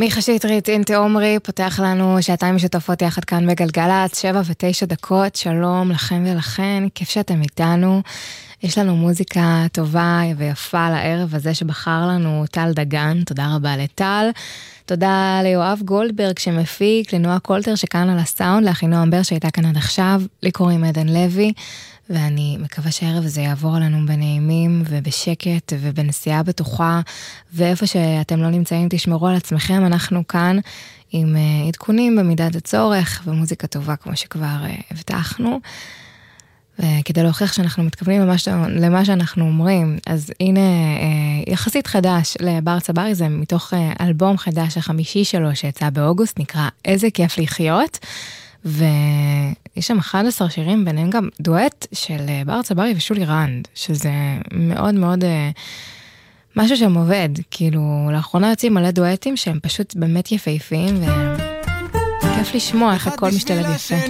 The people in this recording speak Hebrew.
מיכה שטרית, אינטה עומרי, פותח לנו שעתיים משותפות יחד כאן בגלגלת, 7:09. שלום לכם ולכן, כיף שאתם איתנו. יש לנו מוזיקה טובה ויפה לערב הזה שבחר לנו טל דגן, תודה רבה לטל. תודה ליואב גולדברג שמפיק, לנועה קולטר שכאן על הסאונד, לאחינועם בר שהייתה כאן עד עכשיו, לי קוראים עדן לוי, ואני מקווה שהערב הזה יעבור עלינו בנעימים ובשקט ובנסיעה בטוחה, ואיפה שאתם לא נמצאים תשמרו על עצמכם, אנחנו כאן עם עדכונים במידת הצורך ומוזיקה טובה כמו שכבר הבטחנו, וכדי להוכיח שאנחנו מתכוונים למה שאנחנו אומרים, אז הנה יחסית חדש לבר צברי, זה מתוך אלבום חדש החמישי שלו שיצא באוגוסט, נקרא איזה כיף לחיות, ויש שם 11 שירים, ביניהם גם דואט של בר צברי ושולי רנד, שזה מאוד מאוד משהו שם עובד, כאילו לאחרונה יוצאים מלא דואטים שהם פשוט באמת יפהפיים, וכיף לשמוע איך הכל משתלב יפה.